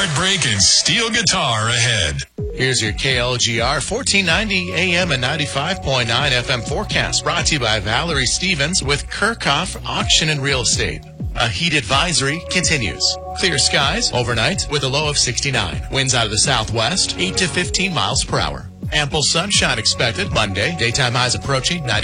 heartbreak and steel guitar ahead. Here's your KLGR 1490 AM and 95.9 FM forecast, brought to you by Valerie Stevens with Kirchhoff Auction and Real Estate. A heat advisory continues. Clear skies overnight with a low of 69. Winds out of the southwest, 8 to 15 miles per hour. Ample sunshine expected Monday. Daytime highs approaching 90.